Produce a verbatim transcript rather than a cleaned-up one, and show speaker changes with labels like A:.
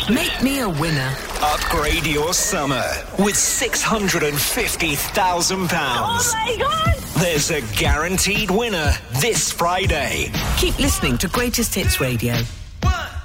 A: Make me a winner.
B: Upgrade your summer with six hundred fifty thousand pounds.
C: Oh my God!
B: There's a guaranteed winner this Friday.
A: Keep listening to Greatest Hits Radio.